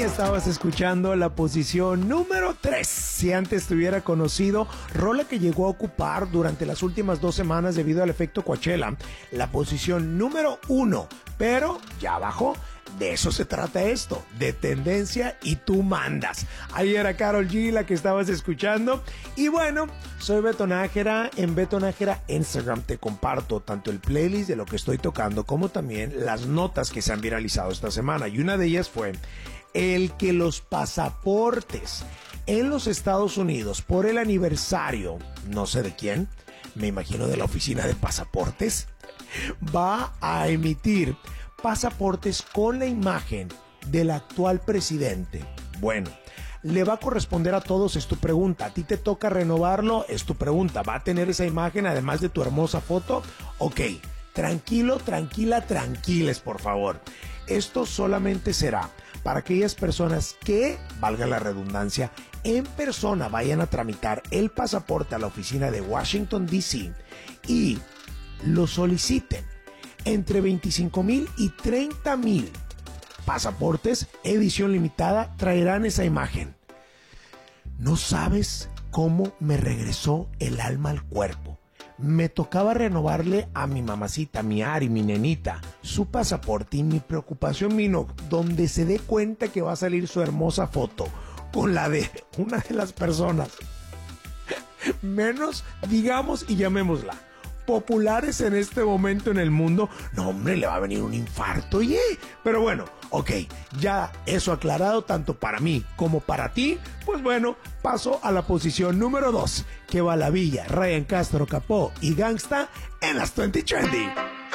Y estabas escuchando la posición número 3. Si antes te hubiera conocido, rola que llegó a ocupar durante las últimas 2 semanas debido al efecto Coachella, la posición número 1, pero ya bajó. De eso se trata esto, de tendencia y tú mandas. Ahí era Karol G la que estabas escuchando. Y bueno, soy Beto Nájera. En Beto Nájera Instagram te comparto tanto el playlist de lo que estoy tocando como también las notas que se han viralizado esta semana. Y una de ellas fue el que los pasaportes en los Estados Unidos por el aniversario, no sé de quién, me imagino de la oficina de pasaportes, va a emitir pasaportes con la imagen del actual presidente. Bueno, le va a corresponder a todos, es tu pregunta. A ti te toca renovarlo, es tu pregunta. ¿Va a tener esa imagen además de tu hermosa foto? Ok, tranquilo, tranquila, tranquiles, por favor. Esto solamente será para aquellas personas que, valga la redundancia, en persona vayan a tramitar el pasaporte a la oficina de Washington, D.C. y lo soliciten. Entre 25,000 y 30,000 pasaportes, edición limitada, traerán esa imagen. No sabes cómo me regresó el alma al cuerpo. Me tocaba renovarle a mi mamacita, mi Ari, mi nenita, su pasaporte, y mi preocupación vino donde se dé cuenta que va a salir su hermosa foto con la de una de las personas menos, digamos, y llamémosla, populares en este momento en el mundo. No, hombre, le va a venir un infarto, oye. Pero bueno, ok, ya eso aclarado tanto para mí como para ti. Pues bueno, paso a la posición número 2, que va a la Villa, Ryan Castro Capó y Gangsta en las 20 Trendy.